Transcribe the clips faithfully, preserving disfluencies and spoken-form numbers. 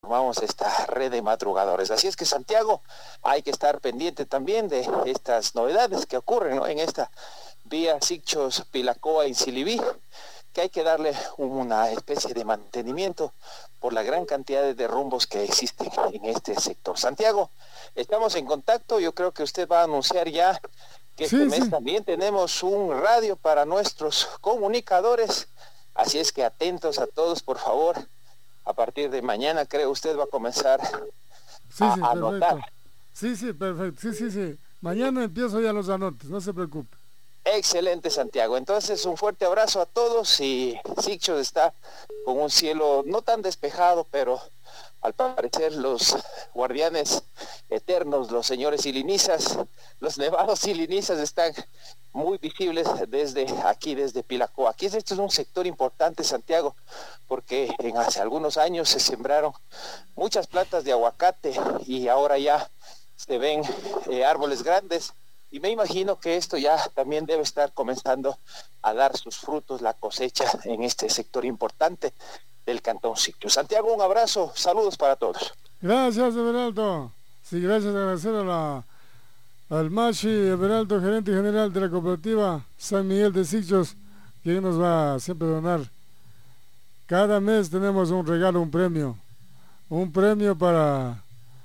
Formamos esta red de madrugadores. Así es que, Santiago, hay que estar pendiente también de estas novedades que ocurren, ¿no?, en esta vía Sicchos, Pilacoa y Silibí, que hay que darle una especie de mantenimiento por la gran cantidad de derrumbos que existen en este sector. Santiago, estamos en contacto. Yo creo que usted va a anunciar ya que Sí, este mes sí. también tenemos un radio para nuestros comunicadores. Así es que atentos a todos, por favor. A partir de mañana, creo, usted va a comenzar Sí, a sí, anotar. perfecto. Sí, sí, perfecto. Sí, sí, sí. Mañana empiezo ya los anotes, no se preocupe. Excelente, Santiago. Entonces, un fuerte abrazo a todos y Sicchos está con un cielo no tan despejado, pero al parecer los guardianes eternos, los señores silinizas, los nevados silinizas están muy visibles desde aquí, desde Pilacoa. Aquí este es un sector importante, Santiago, porque en hace algunos años se sembraron muchas plantas de aguacate y ahora ya se ven eh, árboles grandes. Y me imagino que esto ya también debe estar comenzando a dar sus frutos, la cosecha en este sector importante del Cantón Sicchos. Santiago, un abrazo, saludos para todos. Gracias, Everaldo. Sí, gracias, agradecer a la, al Machi Everaldo, gerente general de la cooperativa San Miguel de Sicchos, quien nos va a siempre donar. Cada mes tenemos un regalo, un premio. Un premio para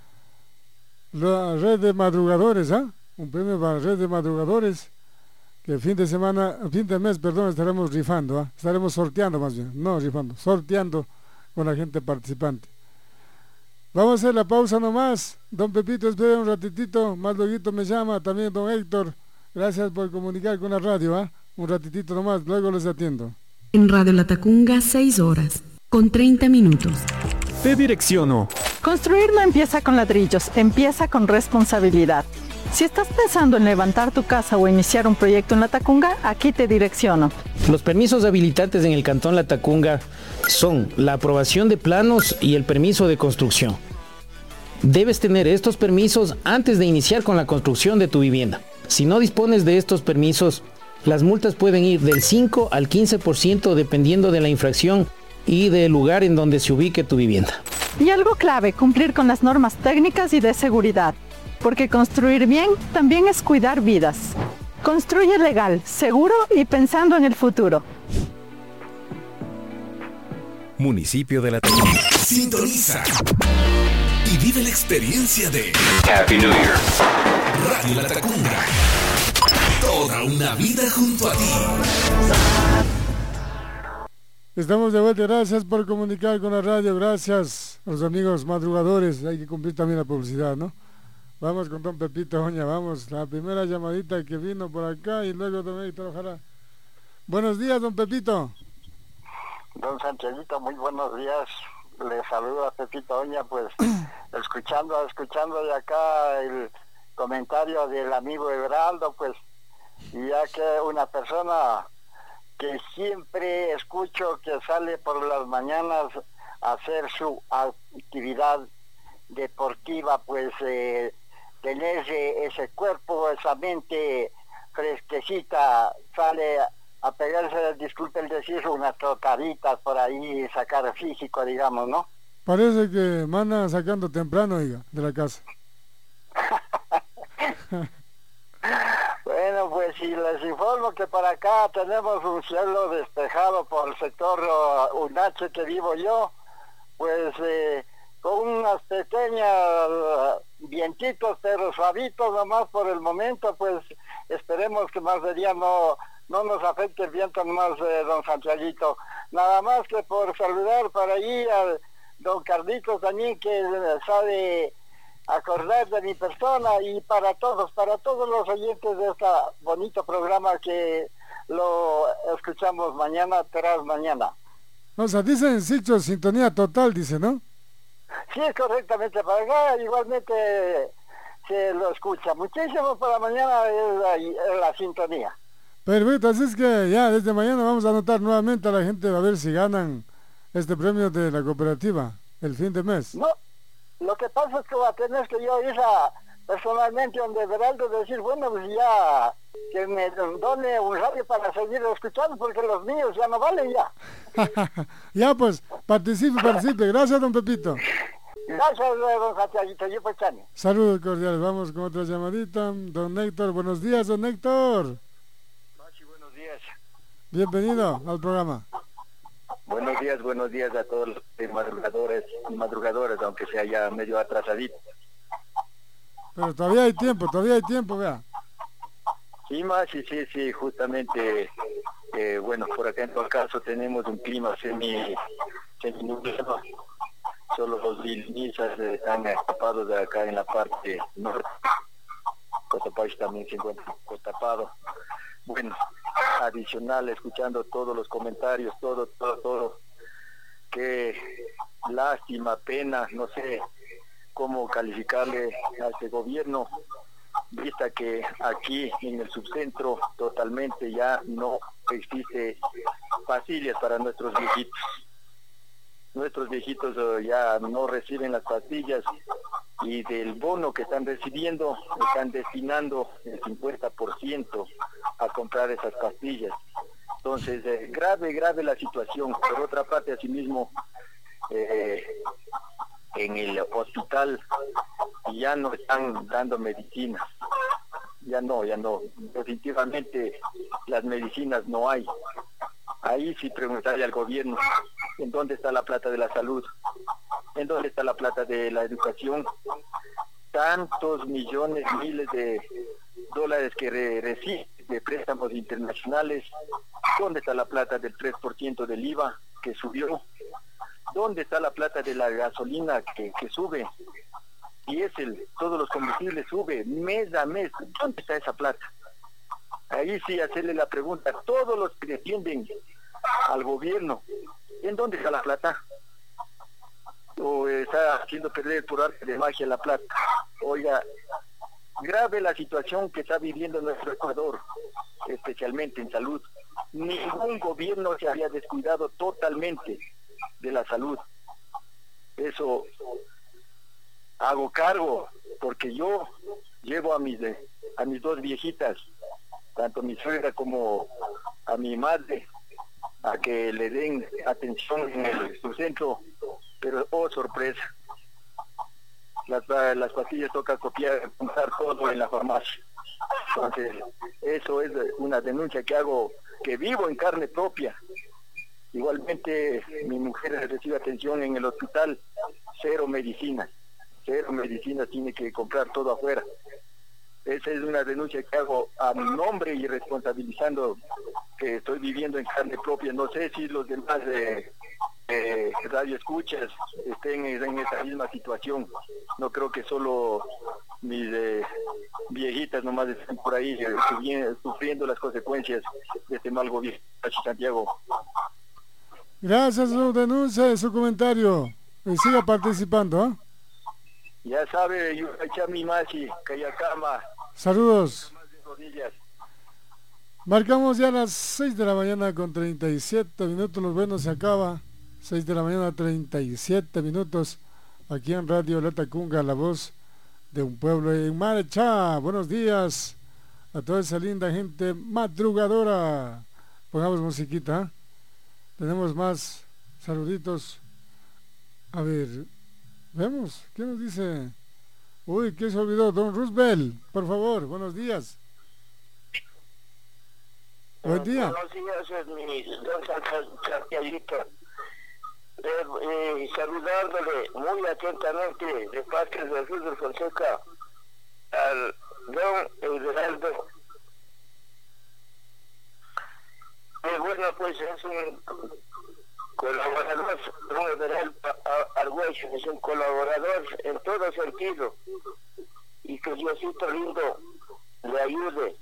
la red de madrugadores, ¿ah? ¿eh? Un premio para la red de madrugadores que el fin de semana, fin de mes, perdón, estaremos rifando, ¿eh? Estaremos sorteando más bien, no rifando, sorteando con la gente participante. Vamos a hacer la pausa nomás. Don Pepito, espere un ratitito, más luego me llama, también don Héctor. Gracias por comunicar con la radio, ¿eh? Un ratitito nomás, luego les atiendo. En Radio Latacunga, seis horas, con treinta minutos. Te direcciono. Construir no empieza con ladrillos, empieza con responsabilidad. Si estás pensando en levantar tu casa o iniciar un proyecto en Latacunga, aquí te direcciono. Los permisos habilitantes en el Cantón Latacunga son la aprobación de planos y el permiso de construcción. Debes tener estos permisos antes de iniciar con la construcción de tu vivienda. Si no dispones de estos permisos, las multas pueden ir del cinco al quince por ciento dependiendo de la infracción y del lugar en donde se ubique tu vivienda. Y algo clave, cumplir con las normas técnicas y de seguridad. Porque construir bien también es cuidar vidas. Construye legal, seguro y pensando en el futuro. Municipio de Latacunga. Sintoniza y vive la experiencia de Happy New Year. Radio Latacunga. Toda una vida junto a ti. Estamos de vuelta, gracias por comunicar con la radio, gracias a los amigos madrugadores, hay que cumplir también la publicidad, ¿no? Vamos con don Pepito Oña, vamos, la primera llamadita que vino por acá y luego don Héctor, ojalá. Buenos días, don Pepito. Don Santiaguito, muy buenos días. Le saludo a Pepito Oña, pues escuchando, escuchando de acá el comentario del amigo Everaldo, pues, y ya que una persona que siempre escucho que sale por las mañanas a hacer su actividad deportiva, pues eh, tener ese, ese cuerpo, esa mente fresquecita, sale a pegarse, disculpe el decir, unas trotaditas por ahí, sacar físico, digamos, ¿no? Parece que mandan sacando temprano, oiga, de la casa. Bueno, pues si les informo que para acá tenemos un cielo despejado por el sector uh, Unache que vivo yo, pues eh, con unas pequeñas uh, vientitos, pero suavitos nomás por el momento, pues esperemos que más de día no, no nos afecte el viento nomás, eh, don Santiaguito. Nada más que por saludar para ahí al don Carlitos también, que eh, sabe acordar de mi persona, y para todos, para todos los oyentes de este bonito programa que lo escuchamos mañana tras mañana. O sea, dicen Sicchos, sintonía total, dice, ¿no? Sí, es correctamente, para acá igualmente se lo escucha. Muchísimo para mañana es la, es la sintonía. Perfecto, así es que ya desde mañana vamos a anotar nuevamente a la gente a ver si ganan este premio de la cooperativa el fin de mes. No, lo que pasa es que va a tener que yo ir a, personalmente donde Everaldo decir, bueno, pues ya que me done un radio para seguir escuchando, porque los míos ya no valen ya. Ya pues, participe, participe. Gracias, don Pepito. Gracias, don Santiaguito, yo pues chane. Saludos cordiales, vamos con otra llamadita. Don Héctor, buenos días, don Héctor. Machi, buenos días. Bienvenido al programa. Buenos días, buenos días a todos los madrugadores y madrugadoras, aunque sea ya medio atrasadito. Pero todavía hay tiempo, todavía hay tiempo, vea. Sí, Machi, sí, sí, justamente, eh, bueno, por acá en todo caso tenemos un clima semi, semi nublado. Solo los vilinizas están tapados de acá en la parte norte. Cotopaxi también se encuentra un poco tapado. Bueno, adicional, escuchando todos los comentarios, todo, todo, todo. Qué lástima, pena, no sé cómo calificarle a este gobierno, vista que aquí en el subcentro totalmente ya no existe pastillas para nuestros viejitos. Nuestros viejitos uh, ya no reciben las pastillas y del bono que están recibiendo están destinando el cincuenta por ciento a comprar esas pastillas. Entonces, eh, grave, grave la situación. Por otra parte, asimismo, eh, en el hospital ya no están dando medicinas. Ya no, ya no. Definitivamente las medicinas no hay. Ahí sí preguntarle al gobierno, ¿en dónde está la plata de la salud? ¿En dónde está la plata de la educación? Tantos millones, miles de dólares que re reciben de préstamos internacionales. ¿Dónde está la plata del tres por ciento del I V A que subió? ¿Dónde está la plata de la gasolina que, que sube? Y es el, todos los combustibles suben mes a mes. ¿Dónde está esa plata? Ahí sí hacerle la pregunta a todos los que defienden al gobierno, ¿en dónde está la plata? ¿O está haciendo perder por arte de magia la plata? Oiga, grave la situación que está viviendo nuestro Ecuador, especialmente en salud. Ningún gobierno se había descuidado totalmente de la salud. Eso hago cargo, porque yo llevo a mis, a mis dos viejitas, tanto a mi suegra como a mi madre, a que le den atención en el subcentro, pero oh sorpresa, las, las pastillas toca copiar, comprar todo en la farmacia. Entonces, eso es una denuncia que hago, que vivo en carne propia. Igualmente, mi mujer recibe atención en el hospital, cero medicinas, cero medicinas, tiene que comprar todo afuera. Esa es una denuncia que hago a mi nombre y responsabilizando que estoy viviendo en carne propia. No sé si los demás eh, eh, radioescuchas estén en esa misma situación. No creo que solo mis eh, viejitas nomás estén por ahí eh, sufriendo, sufriendo las consecuencias de este mal gobierno. Santiago. Gracias a su denuncia y su comentario. Y siga participando, ¿eh? Ya sabe, yo mi machi, Kayakama. Saludos. Marcamos ya las seis de la mañana con treinta y siete minutos, los buenos se acaba. seis de la mañana, treinta y siete minutos, aquí en Radio La Tacunga, la voz de un pueblo en marcha. Buenos días a toda esa linda gente madrugadora. Pongamos musiquita, ¿eh? Tenemos más saluditos. A ver, vemos, ¿qué nos dice? Uy, ¿qué se olvidó? Don Roosevelt, por favor, buenos días. Buen día. Buenos días, mi don Santiaguito. Eh, eh, saludándole muy atentamente de parte de Rudy Fonseca al don Everaldo. Eh, bueno, pues es un colaborador, don Everaldo Argüello, es un colaborador en todo sentido, y que Diosito lindo le ayude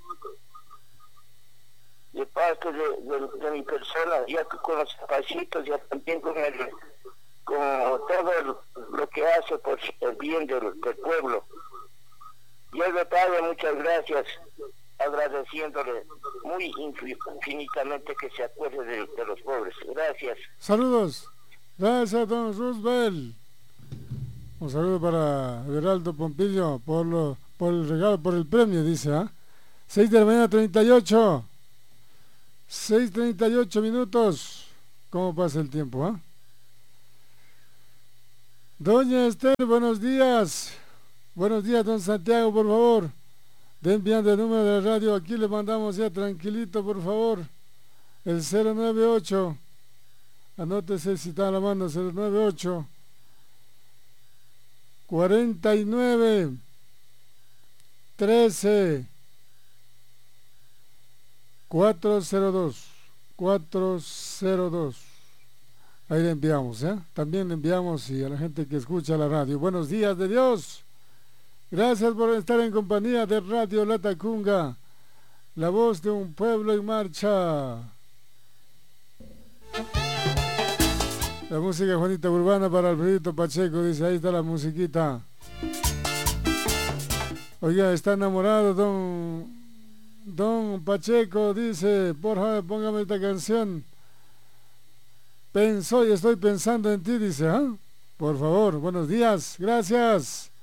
de parte de, de, de mi persona, ya con los pasitos, ya también con el, con todo lo que hace por el bien del, del pueblo. Yo de padre, muchas gracias, agradeciéndole muy infinitamente que se acuerde de, de los pobres. Gracias. Saludos. Gracias, don Roosevelt. Un saludo para Everaldo Pompilio por, lo, por el regalo, por el premio, dice, ¿ah? ¿eh? seis de la mañana, treinta y ocho. seis treinta y ocho minutos. ¿Cómo pasa el tiempo, ah? ¿eh? Doña Esther, buenos días. Buenos días, don Santiago, por favor. De enviando el número de la radio, aquí le mandamos ya tranquilito, por favor. El cero nueve ocho. Anótese si está a la mano, cero nueve ocho. cuarenta y nueve. trece. cuatrocientos dos. cuatrocientos dos. Ahí le enviamos, ¿eh? También le enviamos y a la gente que escucha la radio. Buenos días de Dios. Gracias por estar en compañía de Radio La Tacunga, la voz de un pueblo en marcha. La música Juanita Urbana para Alfredito Pacheco, dice, ahí está la musiquita. Oiga, está enamorado don, don Pacheco, dice, por favor, póngame esta canción. Pensó y estoy pensando en ti, dice, ¿ah? ¿eh? Por favor, buenos días, gracias.